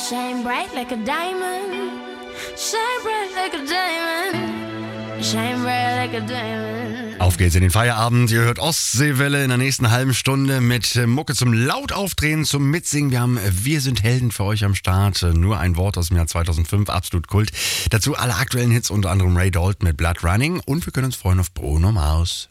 Shine bright like a diamond. Shine bright like a diamond. Shine bright like a diamond. Auf geht's in den Feierabend. Ihr hört Ostseewelle in der nächsten halben Stunde mit Mucke zum laut aufdrehen, zum Mitsingen. Wir haben Wir sind Helden für euch am Start. Nur ein Wort aus dem Jahr 2005, absolut Kult. Dazu alle aktuellen Hits, unter anderem Ray Dalton mit Blood Running. Und wir können uns freuen auf Bruno Mars.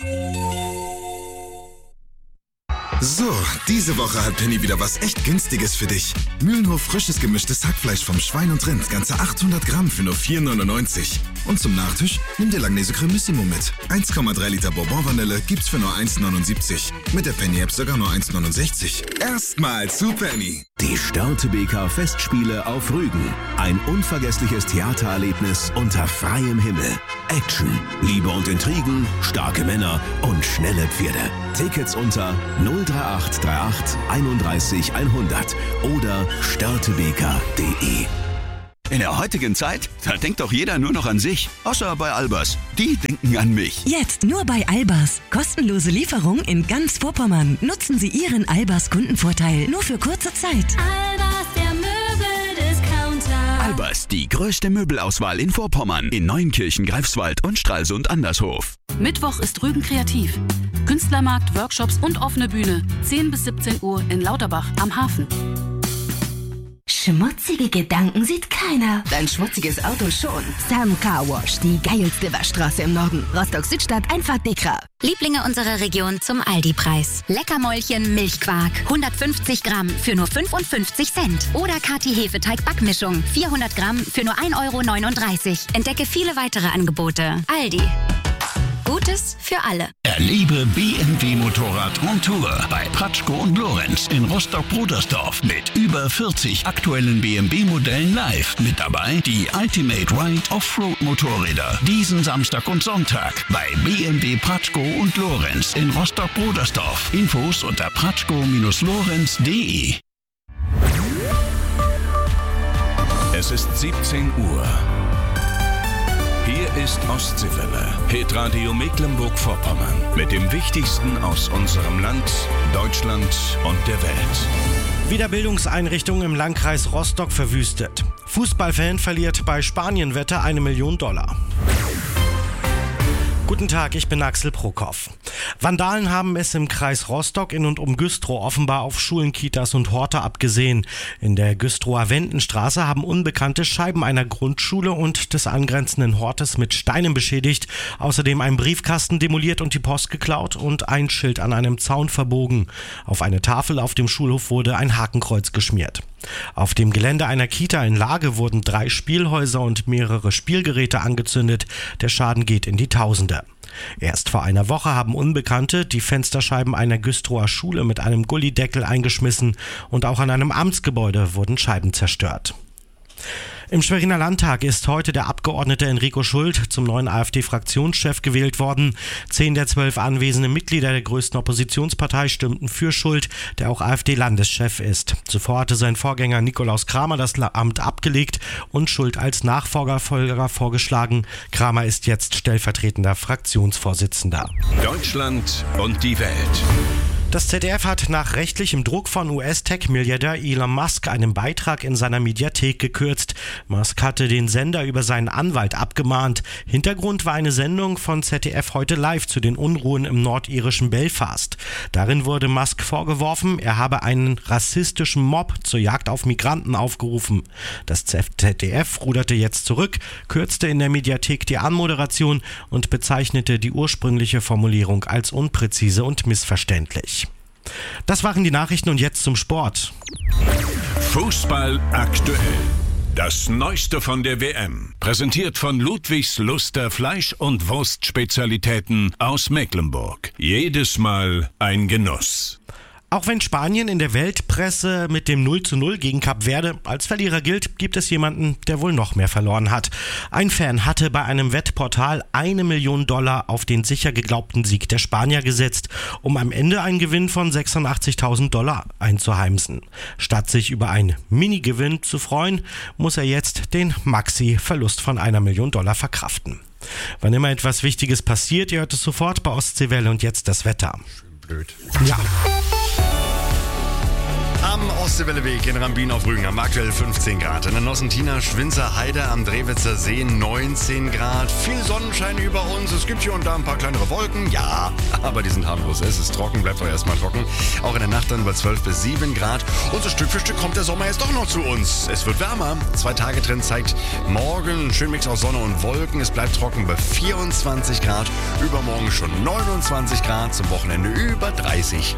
So, diese Woche hat Penny wieder was echt Günstiges für dich. Mühlenhof frisches gemischtes Hackfleisch vom Schwein und Rind, ganze 800 Gramm für nur 4,99. Und zum Nachtisch, nimm dir Langnese Cremissimo mit. 1,3 Liter Bourbon-Vanille gibt's für nur 1,79. Mit der Penny-App sogar nur 1,69. Erstmal zu Penny. Die Störtebeker Festspiele auf Rügen. Ein unvergessliches Theatererlebnis unter freiem Himmel. Action, Liebe und Intrigen, starke Männer und schnelle Pferde. Tickets unter 03838 31 100 oder störtebeker.de. In der heutigen Zeit, da denkt doch jeder nur noch an sich. Außer bei Albers. Die denken an mich. Jetzt nur bei Albers. Kostenlose Lieferung in ganz Vorpommern. Nutzen Sie Ihren Albers Kundenvorteil nur für kurze Zeit. Albers, der Möbeldiscounter. Albers, die größte Möbelauswahl in Vorpommern. In Neunkirchen, Greifswald und Stralsund Andershof. Mittwoch ist Rügen kreativ. Künstlermarkt, Workshops und offene Bühne. 10 bis 17 Uhr in Lauterbach am Hafen. Schmutzige Gedanken sieht keiner. Dein schmutziges Auto schon. Sam Car Wash, die geilste Waschstraße im Norden. Rostock-Südstadt, einfach dicker. Lieblinge unserer Region zum Aldi-Preis. Leckermäulchen Milchquark, 150 Gramm für nur 55 Cent. Oder Kati Hefeteig-Backmischung, 400 Gramm für nur 1,39 Euro. Entdecke viele weitere Angebote. Aldi. Gutes für alle. Erlebe BMW Motorrad on Tour bei Pratschko und Lorenz in Rostock-Brudersdorf mit über 40 aktuellen BMW-Modellen live. Mit dabei die Ultimate Ride Offroad Motorräder. Diesen Samstag und Sonntag bei BMW Pratschko und Lorenz in Rostock-Brudersdorf. Infos unter pratschko-lorenz.de. Es ist 17 Uhr. Hier ist Ostseewelle, Hitradio Mecklenburg-Vorpommern. Mit dem Wichtigsten aus unserem Land, Deutschland und der Welt. Wieder Bildungseinrichtungen im Landkreis Rostock verwüstet. Fußballfan verliert bei Spanien-Wette $1 Million. Guten Tag, ich bin Axel Prokop. Vandalen haben es im Kreis Rostock in und um Güstrow offenbar auf Schulen, Kitas und Horte abgesehen. In der Güstrower Wendenstraße haben Unbekannte Scheiben einer Grundschule und des angrenzenden Hortes mit Steinen beschädigt, außerdem einen Briefkasten demoliert und die Post geklaut und ein Schild an einem Zaun verbogen. Auf eine Tafel auf dem Schulhof wurde ein Hakenkreuz geschmiert. Auf dem Gelände einer Kita in Lage wurden 3 Spielhäuser und mehrere Spielgeräte angezündet. Der Schaden geht in die Tausende. Erst vor einer Woche haben Unbekannte die Fensterscheiben einer Güstrower Schule mit einem Gullideckel eingeschmissen und auch an einem Amtsgebäude wurden Scheiben zerstört. Im Schweriner Landtag ist heute der Abgeordnete Enrico Schult zum neuen AfD-Fraktionschef gewählt worden. 10 der 12 anwesenden Mitglieder der größten Oppositionspartei stimmten für Schult, der auch AfD-Landeschef ist. Zuvor hatte sein Vorgänger Nikolaus Kramer das Amt abgelegt und Schult als Nachfolger vorgeschlagen. Kramer ist jetzt stellvertretender Fraktionsvorsitzender. Deutschland und die Welt. Das ZDF hat nach rechtlichem Druck von US-Tech-Milliardär Elon Musk einen Beitrag in seiner Mediathek gekürzt. Musk hatte den Sender über seinen Anwalt abgemahnt. Hintergrund war eine Sendung von ZDF heute live zu den Unruhen im nordirischen Belfast. Darin wurde Musk vorgeworfen, er habe einen rassistischen Mob zur Jagd auf Migranten aufgerufen. Das ZDF ruderte jetzt zurück, kürzte in der Mediathek die Anmoderation und bezeichnete die ursprüngliche Formulierung als unpräzise und missverständlich. Das waren die Nachrichten und jetzt zum Sport. Fußball aktuell. Das Neueste von der WM. Präsentiert von Ludwigs Luster Fleisch- und Wurstspezialitäten aus Mecklenburg. Jedes Mal ein Genuss. Auch wenn Spanien in der Weltpresse mit dem 0:0 gegen Kap Verde als Verlierer gilt, gibt es jemanden, der wohl noch mehr verloren hat. Ein Fan hatte bei einem Wettportal $1 Million auf den sicher geglaubten Sieg der Spanier gesetzt, um am Ende einen Gewinn von $86.000 einzuheimsen. Statt sich über einen Mini-Gewinn zu freuen, muss er jetzt den Maxi-Verlust von $1 Million verkraften. Wann immer etwas Wichtiges passiert, ihr hört es sofort bei Ostseewelle und jetzt das Wetter. Schön blöd. Ja. Am Ostseewelleweg in Rambin auf Rügen haben wir aktuell 15 Grad. In der Nossentina Schwinzer Heide am Drehwitzer See 19 Grad. Viel Sonnenschein über uns. Es gibt hier und da ein paar kleinere Wolken. Ja, aber die sind harmlos. Es ist trocken, bleibt doch erstmal trocken. Auch in der Nacht dann bei 12 bis 7 Grad. Und so Stück für Stück kommt der Sommer jetzt doch noch zu uns. Es wird wärmer. 2-Tage-Trend zeigt morgen ein schön Mix aus Sonne und Wolken. Es bleibt trocken bei 24 Grad. Übermorgen schon 29 Grad. Zum Wochenende über 30.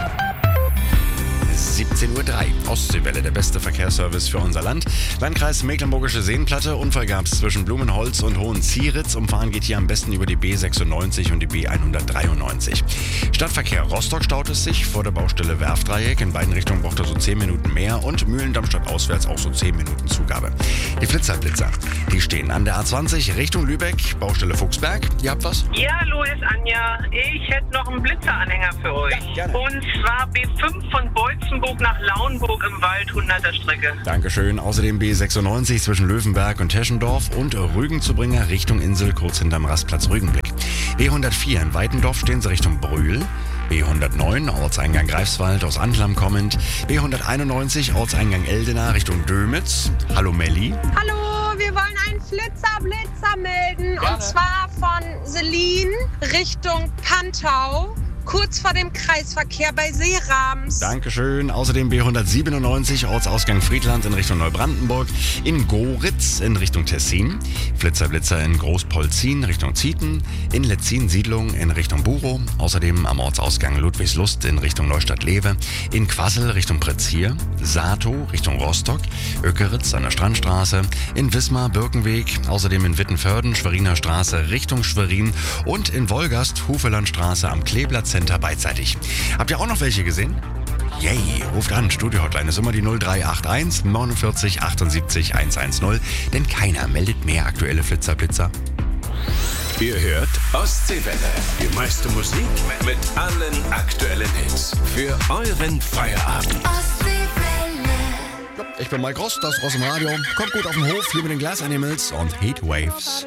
17:03 Uhr. Ostseewelle, der beste Verkehrsservice für unser Land. Landkreis Mecklenburgische Seenplatte. Unfall gab es zwischen Blumenholz und Hohenzieritz. Umfahren geht hier am besten über die B96 und die B193. Stadtverkehr Rostock staut es sich vor der Baustelle Werftdreieck. In beiden Richtungen braucht er so 10 Minuten mehr und Mühlendamm auswärts auch so 10 Minuten Zugabe. Die Flitzer, die stehen an der A20 Richtung Lübeck, Baustelle Fuchsberg. Ihr habt was? Ja, hallo, ist Anja. Ich hätte noch einen Blitzeranhänger für euch. Ja, gerne. Und zwar B5 von Beutzenburg nach Lauenburg im Wald, 100er Strecke. Dankeschön. Außerdem B96 zwischen Löwenberg und Teschendorf und Rügen-Zubringer Richtung Insel, kurz hinterm Rastplatz Rügenblick. B104 in Weitendorf stehen sie Richtung Brühl. B109 Ortseingang Greifswald aus Antlam kommend. B191 Ortseingang Eldena Richtung Dömitz. Hallo Melli. Hallo, wir wollen einen Flitzer melden. Gerne. Und zwar von Selin Richtung Pantau. Kurz vor dem Kreisverkehr bei Seerams. Dankeschön. Außerdem B197 Ortsausgang Friedland in Richtung Neubrandenburg. In Goritz in Richtung Tessin. Flitzer in Großpolzin Richtung Zieten. In Letzin-Siedlung in Richtung Burow. Außerdem am Ortsausgang Ludwigslust in Richtung Neustadt-Lewe. In Quassel Richtung Pretzier. Sato Richtung Rostock. Ökeritz an der Strandstraße. In Wismar Birkenweg. Außerdem in Wittenförden Schweriner Straße Richtung Schwerin. Und in Wolgast Hufelandstraße am Kleeblattzentrum beidseitig. Habt ihr auch noch welche gesehen? Yay, ruft an, Studio-Hotline ist immer die 0381 49 78 110, denn keiner meldet mehr aktuelle Flitzer. Ihr hört Ostseewelle, die meiste Musik mit allen aktuellen Hits für euren Feierabend. Ich bin Mike Ross, das Ross im Radio. Kommt gut auf den Hof, hier mit den Glass Animals und Heatwaves.